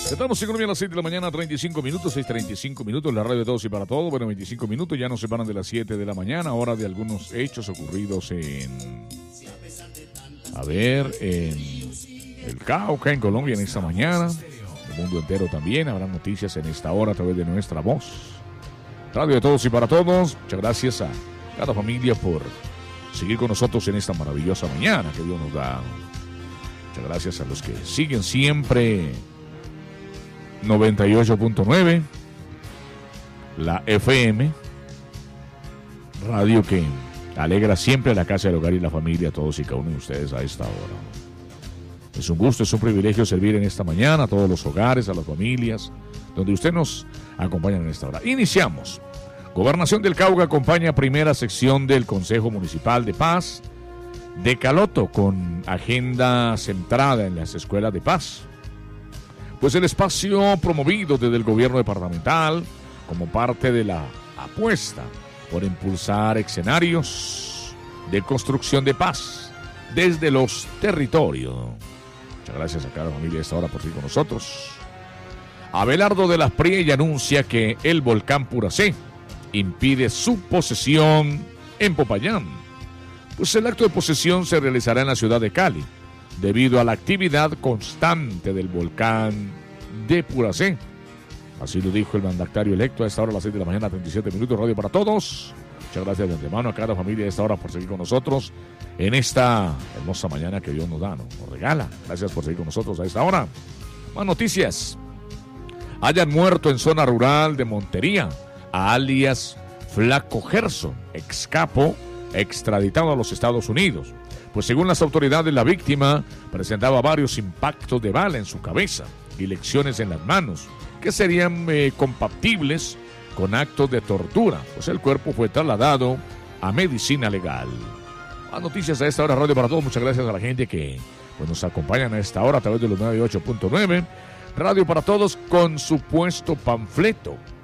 Estamos en Colombia a las 6 de la mañana, 35 minutos, 6:35 minutos, la radio de todos y para todos. Bueno, 25 minutos, ya nos separan de las 7 de la mañana, hora de algunos hechos ocurridos en el Cauca, en Colombia, en esta mañana. El mundo entero también, habrá noticias en esta hora a través de nuestra voz. Radio de todos y para todos, muchas gracias a cada familia por seguir con nosotros en esta maravillosa mañana que Dios nos da. Muchas gracias a los que siguen siempre 98.9, la FM, radio que alegra siempre la casa, el hogar y la familia, a todos y cada uno de ustedes a esta hora. Es un gusto, es un privilegio servir en esta mañana a todos los hogares, a las familias, donde usted nos acompaña en esta hora. Iniciamos. Gobernación del Cauca acompaña primera sección del Consejo Municipal de Paz de Caloto con agenda centrada en las escuelas de paz. Pues el espacio promovido desde el gobierno departamental como parte de la apuesta por impulsar escenarios de construcción de paz desde los territorios. Muchas gracias a cada familia de esta hora por seguir con nosotros. Abelardo de las Priella anuncia que el volcán Puracé impide su posesión en Popayán. Pues el acto de posesión se realizará en la ciudad de Cali, debido a la actividad constante del volcán de Puracé. Así lo dijo el mandatario electo a esta hora, a las 6 de la mañana, 37 minutos, radio para todos. Muchas gracias de antemano a cada familia de esta hora por seguir con nosotros en esta hermosa mañana que Dios nos da, nos regala. Gracias por seguir con nosotros a esta hora. Más noticias. Hayan muerto en zona rural de Montería a alias Flaco Gerson, ex capo, extraditado a los Estados Unidos. Pues según las autoridades, la víctima presentaba varios impactos de bala en su cabeza y lesiones en las manos, que serían compatibles con actos de tortura. Pues el cuerpo fue trasladado a medicina legal. Más noticias a esta hora, radio para todos. Muchas gracias a la gente que nos acompañan a esta hora a través de los 98.9. Radio para todos con supuesto panfleto